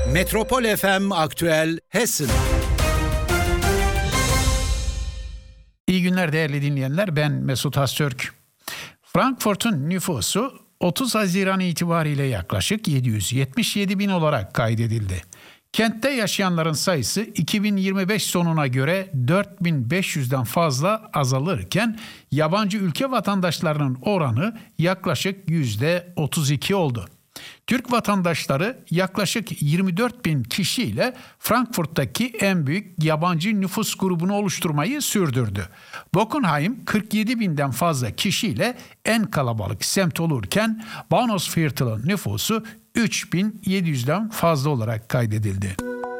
Metropol FM Aktüel Hessen. İyi günler değerli dinleyenler, ben Mesut Haztürk. Frankfurt'un nüfusu 30 Haziran itibariyle yaklaşık 777 bin olarak kaydedildi. Kentte yaşayanların sayısı 2025 sonuna göre 4500'den fazla azalırken yabancı ülke vatandaşlarının oranı yaklaşık %32 oldu. Türk vatandaşları yaklaşık 24 bin kişiyle Frankfurt'taki en büyük yabancı nüfus grubunu oluşturmayı sürdürdü. Bockenheim 47 binden fazla kişiyle en kalabalık semt olurken Bahnhofsviertel'ın nüfusu 3700'den fazla olarak kaydedildi.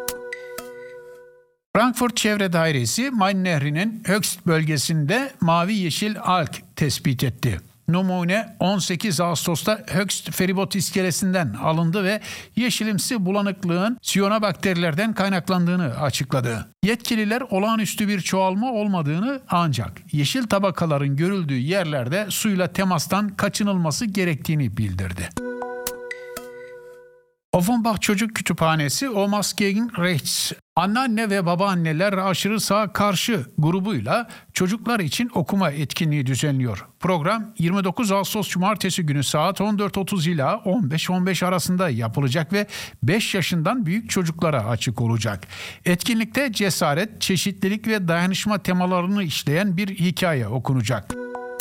Frankfurt Çevre Dairesi Main Nehri'nin Höchst bölgesinde mavi yeşil alg tespit etti. Numune 18 Ağustos'ta Höchst feribot iskelesinden alındı ve yeşilimsi bulanıklığın siyonobakterilerden kaynaklandığını açıkladı. Yetkililer olağanüstü bir çoğalma olmadığını ancak yeşil tabakaların görüldüğü yerlerde suyla temastan kaçınılması gerektiğini bildirdi. Offenbach Çocuk Kütüphanesi Omas gegen Rechts, anneanne ve babaanneler aşırı sağa karşı grubuyla çocuklar için okuma etkinliği düzenliyor. Program 29 Ağustos Cumartesi günü saat 14.30 ila 15.15 arasında yapılacak ve 5 yaşından büyük çocuklara açık olacak. Etkinlikte cesaret, çeşitlilik ve dayanışma temalarını işleyen bir hikaye okunacak.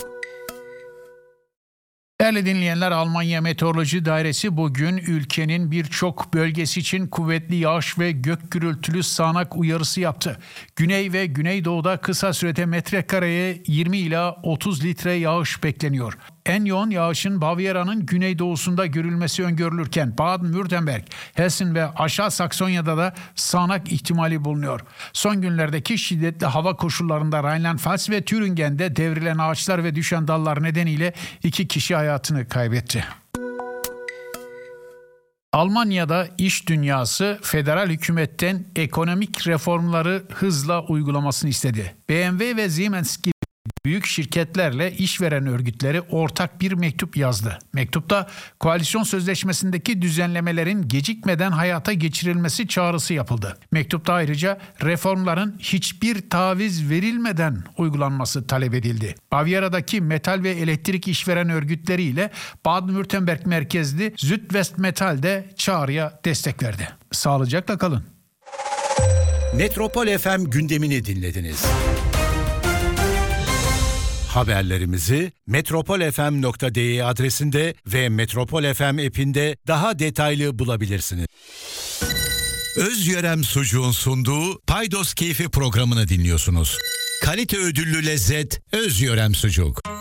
Değerli dinleyenler, Almanya Meteoroloji Dairesi bugün ülkenin birçok bölgesi için kuvvetli yağış ve gök gürültülü sağanak uyarısı yaptı. Güney ve güneydoğuda kısa sürede metrekareye 20 ila 30 litre yağış bekleniyor. En yoğun yağışın Bavyera'nın güneydoğusunda görülmesi öngörülürken Baden-Württemberg, Hessen ve Aşağı Saksonya'da da sağanak ihtimali bulunuyor. Son günlerdeki şiddetli hava koşullarında Rheinland-Pfalz ve Thüringen'de devrilen ağaçlar ve düşen dallar nedeniyle 2 kişi hayatını kaybetti. Almanya'da iş dünyası federal hükümetten ekonomik reformları hızla uygulamasını istedi. BMW ve Siemens gibi büyük şirketlerle işveren örgütleri ortak bir mektup yazdı. Mektupta koalisyon sözleşmesindeki düzenlemelerin gecikmeden hayata geçirilmesi çağrısı yapıldı. Mektupta ayrıca reformların hiçbir taviz verilmeden uygulanması talep edildi. Bavyera'daki metal ve elektrik işveren örgütleriyle Baden-Württemberg merkezli Südwestmetall de çağrıya destek verdi. Sağlıcakla kalın. Metropol FM gündemini dinlediniz. Haberlerimizi metropolfm.de adresinde ve Metropol FM app'inde daha detaylı bulabilirsiniz. Özyörem Sucuğun sunduğu Paydos Keyfi programını dinliyorsunuz. Kalite ödüllü lezzet Özyörem Sucuk.